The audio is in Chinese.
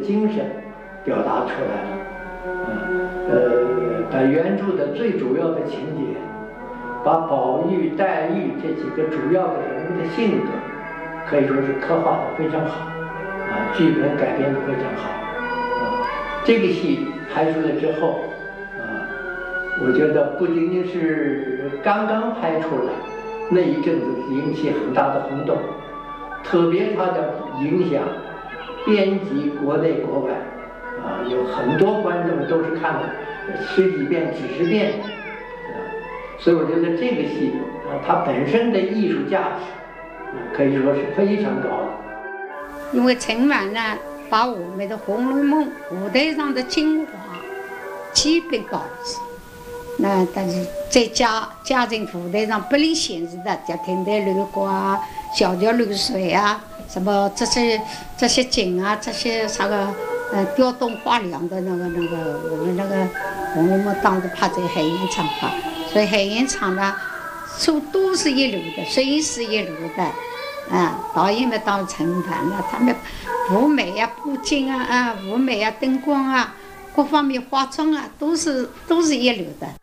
精神表达出来了。把原著的最主要的情节，把宝玉、黛玉这几个主要的人物的性格，可以说是刻画的非常好，剧本改编的非常好，这个戏拍出来之后，我觉得不仅仅是刚刚拍出来，那一阵子引起很大的轰动，特别它的影响遍及国内国外，有很多观众都是看了10几遍、几十遍，所以我觉得这个戏它本身的艺术价值，可以说是非常高的。 因为春晚呢，把我们的《红楼梦》舞台上的精华基本告知。那但是在家政舞台上不能显示的，叫亭台楼阁啊、小桥流水啊，什么这些景啊，这些啥个雕栋画梁的那个，我们那个《红楼梦》当时拍在海盐厂拍，所以海盐厂呢，都是一流的，摄影师一流的。导演们当然承担了，他们舞美啊、布景啊、舞美啊、灯光啊，各方面化妆啊，都是一流的。